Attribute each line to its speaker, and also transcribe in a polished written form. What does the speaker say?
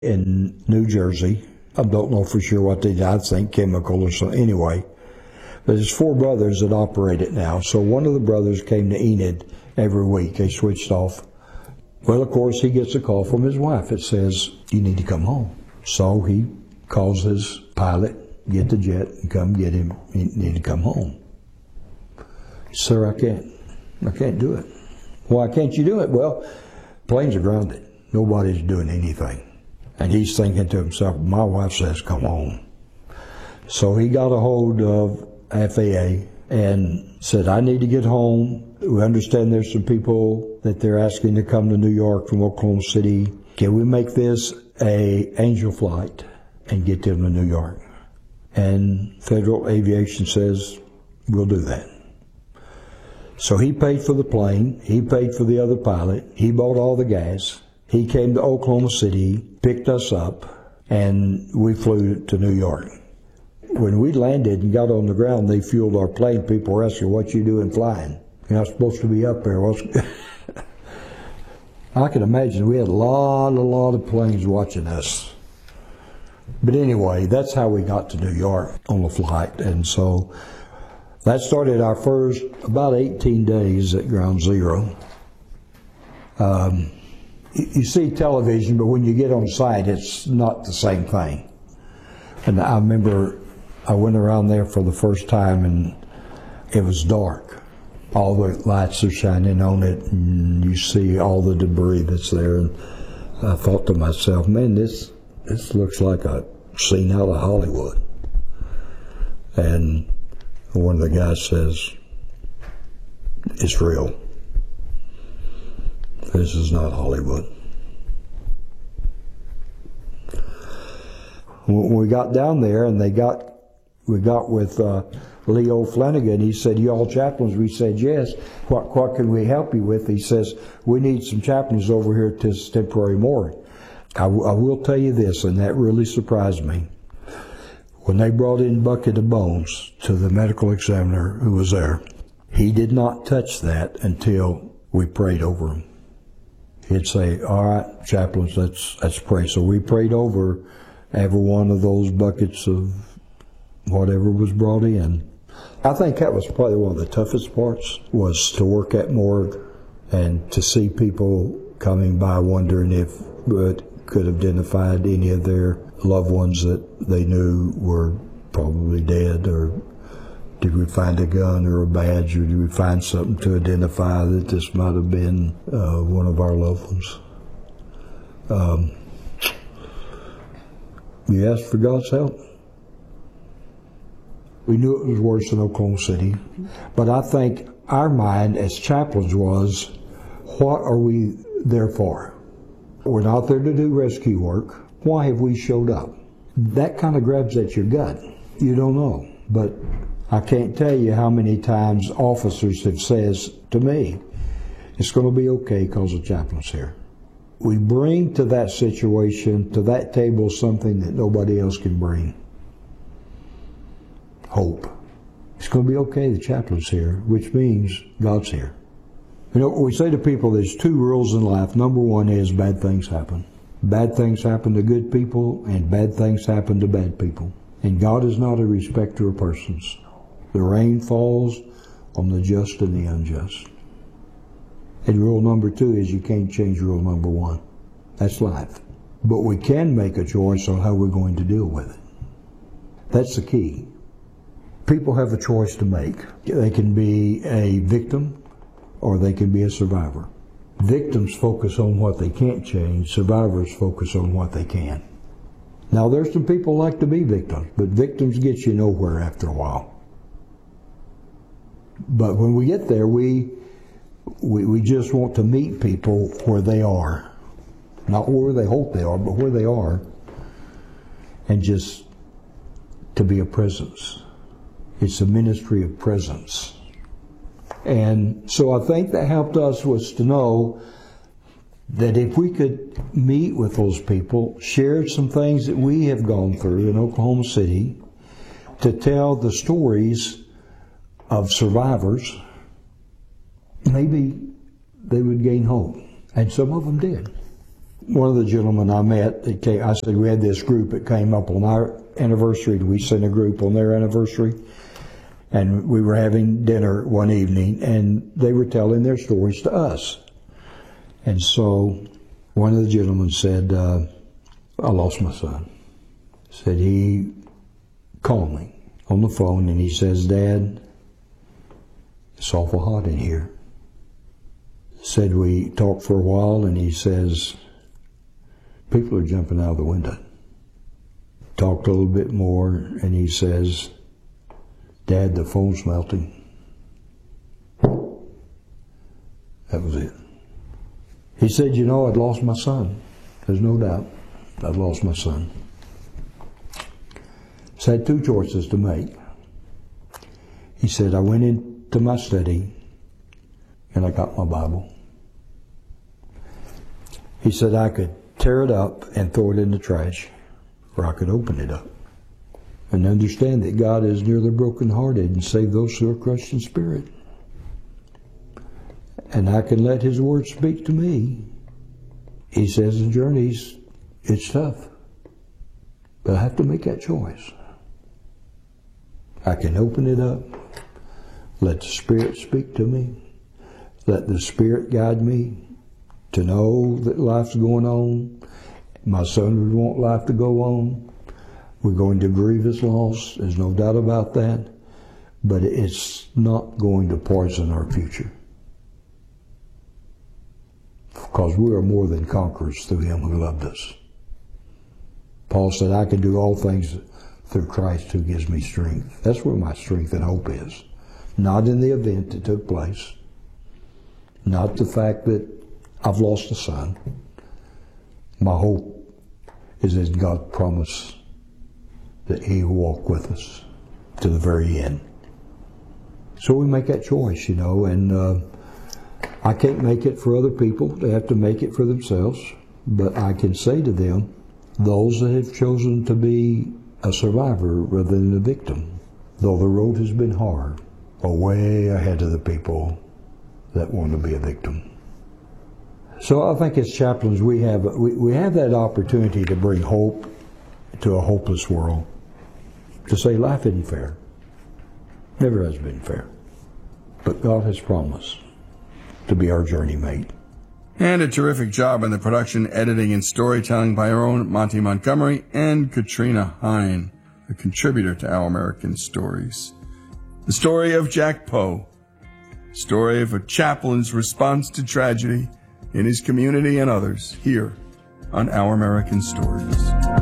Speaker 1: in New Jersey. I don't know for sure what they did. I think chemical or something. Anyway, but there's 4 brothers that operate it now. So one of the brothers came to Enid every week. They switched off. Well, of course, he gets a call from his wife that says, you need to come home. So he calls his pilot, get the jet, and come get him. You need to come home. Sir, I can't do it. Why can't you do it? Well, planes are grounded. Nobody's doing anything. And he's thinking to himself, my wife says come home. So he got a hold of FAA and said, I need to get home. We understand there's some people that they're asking to come to New York from Oklahoma City. Can we make this a Angel flight and get them to New York? And Federal Aviation says, we'll do that. So he paid for the plane. He paid for the other pilot. He bought all the gas. He came to Oklahoma City, picked us up, and we flew to New York. When we landed and got on the ground, they fueled our plane. People were asking, what you doing flying? You're not supposed to be up there. I can imagine we had a lot of planes watching us. But anyway, that's how we got to New York on the flight. And so that started our first about 18 days at Ground Zero. You see television, but when you get on site, it's not the same thing. And I remember I went around there for the first time and it was dark. All the lights are shining on it and you see all the debris that's there. And I thought to myself, man, this looks like a scene out of Hollywood. And one of the guys says, it's real. This is not Hollywood. When we got down there and we got with Leo Flanagan, he said, you all chaplains? We said, yes. What can we help you with? He says, we need some chaplains over here at this temporary morgue. I will tell you this, and that really surprised me. When they brought in Bucket of Bones to the medical examiner who was there, he did not touch that until we prayed over him. He'd say, all right, chaplains, let's pray. So we prayed over every one of those buckets of whatever was brought in. I think that was probably one of the toughest parts, was to work at morgue and to see people coming by wondering if it could have identified any of their loved ones that they knew were probably dead, or did we find a gun or a badge, or did we find something to identify that this might have been one of our loved ones. We asked for God's help. We knew it was worse than Oklahoma City, but I think our mind as chaplains was, what are we there for? We're not there to do rescue work. Why have we showed up? That kind of grabs at your gut. You don't know. But I can't tell you how many times officers have said to me, it's going to be okay because the chaplain's here. We bring to that situation, to that table, something that nobody else can bring. Hope. It's going to be okay, the chaplain's here, which means God's here. You know, we say to people there's 2 rules in life. Number 1 is bad things happen. Bad things happen to good people, and bad things happen to bad people. And God is not a respecter of persons. The rain falls on the just and the unjust. And rule number 2 is you can't change rule number 1. That's life. But we can make a choice on how we're going to deal with it. That's the key. People have a choice to make. They can be a victim or they can be a survivor. Victims focus on what they can't change. Survivors focus on what they can. Now, there's some people who like to be victims, but victims get you nowhere after a while. But when we get there, we just want to meet people where they are. Not where they hope they are, but where they are. And just to be a presence. It's a ministry of presence. And so I think that helped us was to know that if we could meet with those people, share some things that we have gone through in Oklahoma City, to tell the stories of survivors, maybe they would gain hope. And some of them did. one of the gentlemen I met, I said we had this group that came up on our anniversary. We sent a group on their anniversary. And we were having dinner one evening, and they were telling their stories to us. And so one of the gentlemen said, I lost my son. Said he called me on the phone, and he says, Dad, it's awful hot in here. Said we talked for a while, and he says, people are jumping out of the window. Talked a little bit more, and he says, Dad, the phone's melting. That was it. He said, you know, I'd lost my son. There's no doubt. I'd lost my son. So I had two choices to make. He said, I went into my study and I got my Bible. He said, I could tear it up and throw it in the trash, or I could open it up and understand that God is near the brokenhearted and save those who are crushed in spirit. And I can let His Word speak to me. He says in journeys, it's tough. But I have to make that choice. I can open it up, let the Spirit speak to me, let the Spirit guide me to know that life's going on. My son would want life to go on. We're going to grievous loss, there's no doubt about that, but it's not going to poison our future. Because we are more than conquerors through Him who loved us. Paul said, I can do all things through Christ who gives me strength. That's where my strength and hope is. Not in the event that took place. Not the fact that I've lost a son. My hope is that God promised that He will walk with us to the very end. So we make that choice, you know, and I can't make it for other people. They have to make it for themselves. But I can say to them, those that have chosen to be a survivor rather than a victim, though the road has been hard, are way ahead of the people that want to be a victim. So I think as chaplains we have that opportunity to bring hope to a hopeless world. To say life isn't fair. Never has been fair. But God has promised to be our journey mate.
Speaker 2: And a terrific job in the production, editing, and storytelling by our own Monty Montgomery and Katrina Hine, a contributor to Our American Stories. The story of Jack Poe. Story of a chaplain's response to tragedy in his community and others, here on Our American Stories.